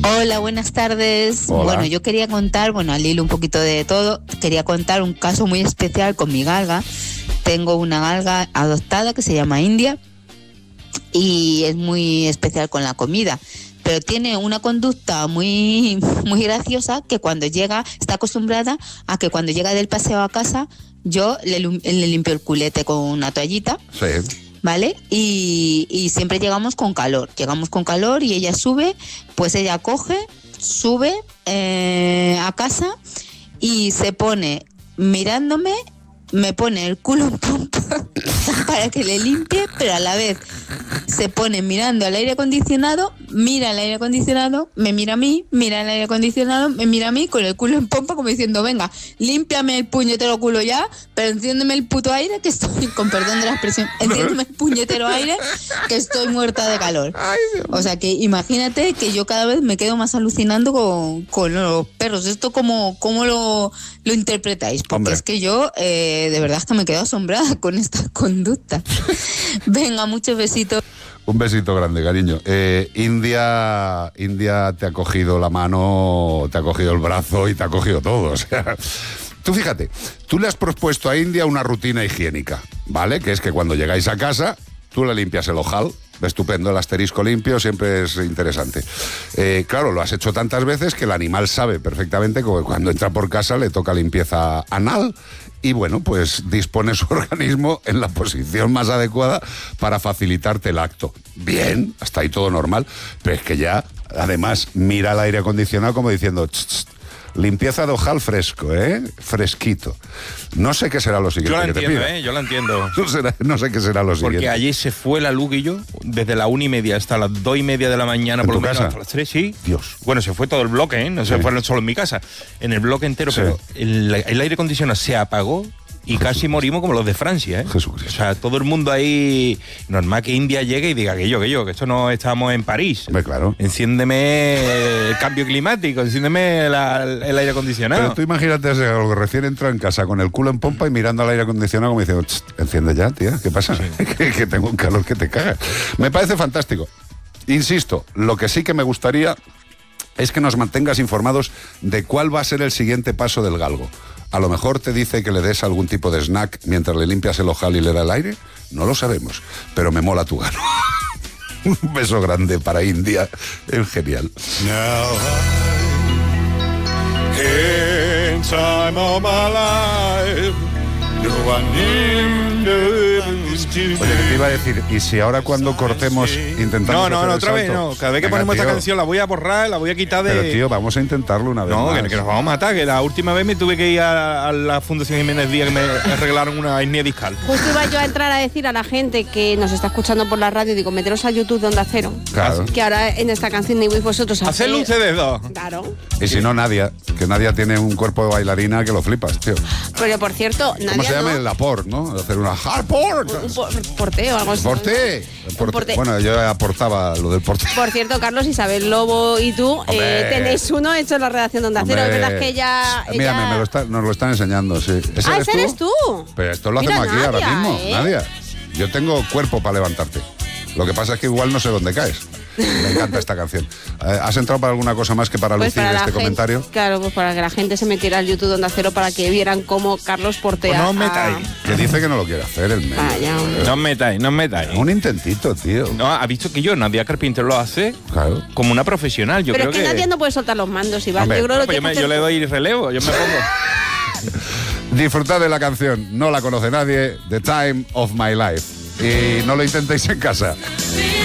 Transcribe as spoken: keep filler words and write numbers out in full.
Hola, buenas tardes. Hola. Bueno, yo quería contar, bueno, al hilo un poquito de todo, quería contar un caso muy especial con mi galga. Tengo una galga adoptada que se llama India y es muy especial con la comida, pero tiene una conducta muy, muy graciosa, que cuando llega, está acostumbrada a que cuando llega del paseo a casa, yo le, le limpio el culete con una toallita. Sí. ¿Vale? Y, y siempre llegamos con calor, llegamos con calor y ella sube, pues ella coge, sube eh, a casa y se pone mirándome, me pone el culo en pompa para que le limpie, pero a la vez se pone mirando al aire acondicionado, mira al aire acondicionado, me mira a mí, mira al aire acondicionado, me mira a mí con el culo en pompa como diciendo, venga, límpiame el puñetero culo ya, pero enciéndeme el puto aire que estoy, con perdón de la expresión, enciéndeme el puñetero aire que estoy muerta de calor. O sea que imagínate que yo cada vez me quedo más alucinando con, con los perros. ¿Esto cómo, cómo lo, lo interpretáis? Porque Hombre. es que yo eh, de verdad es que me quedo asombrada con esta conducta. Venga, muchos besitos. Un besito grande, cariño. Eh, India, India te ha cogido la mano, te ha cogido el brazo y te ha cogido todo. O sea, tú fíjate, tú le has propuesto a India una rutina higiénica, ¿vale? Que es que cuando llegáis a casa, tú le limpias el ojal. Estupendo, el asterisco limpio siempre es interesante. Eh, claro, lo has hecho tantas veces que el animal sabe perfectamente que cuando entra por casa le toca limpieza anal y bueno, pues dispone su organismo en la posición más adecuada para facilitarte el acto. Bien, hasta ahí todo normal, pero es que ya, además, mira el aire acondicionado como diciendo... Ch, ch, limpieza de ojal fresco, ¿eh? Fresquito. No sé qué será lo siguiente. Yo la que te entiendo, pida. ¿eh? Yo la entiendo. No, será, no sé qué será lo siguiente. Porque allí se fue la luz y yo, desde la una y media hasta las dos y media de la mañana, ¿En por tu lo menos casa? hasta las tres, sí. Dios. Bueno, se fue todo el bloque, ¿eh? No se Sí. fueron solo en mi casa. En el bloque entero, Sí. pero el, el aire acondicionado se apagó y Jesús. casi morimos como los de Francia, ¿eh? Jesucristo. O sea, todo el mundo ahí... Normal que India llegue y diga que yo, que yo, que esto no estábamos en París. Hombre, claro. Enciéndeme el cambio climático, enciéndeme la- el aire acondicionado. Pero tú imagínate ese algo que recién entra en casa con el culo en pompa y mirando al aire acondicionado como diciendo, "Ch, enciende ya, tía, ¿qué pasa? que, que tengo un calor que te caga". Me parece fantástico. Insisto, lo que sí que me gustaría es que nos mantengas informados de cuál va a ser el siguiente paso del galgo. A lo mejor te dice que le des algún tipo de snack mientras le limpias el ojal y le da el aire. No lo sabemos, pero me mola tu gano. Un beso grande para India, es genial. Now I, in time of my life, no I need nothing to Oye, que te iba a decir, ¿y si ahora cuando cortemos intentamos No, no, hacer no, el otra vez salto? no. Cada vez que Venga, ponemos esta tío. canción la voy a borrar, la voy a quitar de... Pero tío, vamos a intentarlo una vez No, más. que, que nos vamos a matar, que la última vez me tuve que ir a, a la Fundación Jiménez Díaz que me arreglaron una hernia discal. Justo iba yo a entrar a decir a la gente que nos está escuchando por la radio, digo, meteros al YouTube de Onda Cero. Claro. Que ahora en esta canción ni vosotros hacéis. Hacerlo ustedes dos. Claro. Y si no, Nadia, que Nadia tiene un cuerpo de bailarina que lo flipas, tío. Pero por cierto, ¿Cómo Nadia se llama? no, El aport, ¿no? Hacer una hardport. un por- porteo, algo así. ¿Porte? Porte. porte. Bueno, yo aportaba lo del porte. Por cierto, Carlos, Isabel Lobo y tú Hombre. eh, tenéis uno hecho en la redacción de Onda Cero. Es verdad que ella... Mira, ella... me, me lo está- nos lo están enseñando, sí. ¿Ese Ah, eres ese tú? eres tú. Pero esto lo Mira, hacemos aquí ahora Nadia, mismo, ¿eh? Nadia. Yo tengo cuerpo para levantarte. Lo que pasa es que igual no sé dónde caes. Me encanta esta canción. Eh, ¿Has entrado para alguna cosa más que para Pues lucir para la este gente- comentario? Claro, pues para que la gente se metiera al YouTube de Onda Cero para que vieran cómo Carlos portea. Pues no os a- metáis. Que dice que no lo quiere hacer el medio. Vaya, hombre. No os metáis, no os metáis. Un intentito, tío. No, ha visto que yo, Nadia Carpinter, lo hace Claro. como una profesional. Yo Pero creo es que, Nadia no puede soltar los mandos, Iván. Hombre, Yo creo que lo Pues yo, tienes me- que yo le hacer doy relevo, yo me pongo. Disfrutad de la canción. No la conoce nadie. The Time of My Life. Y no lo intentéis en casa.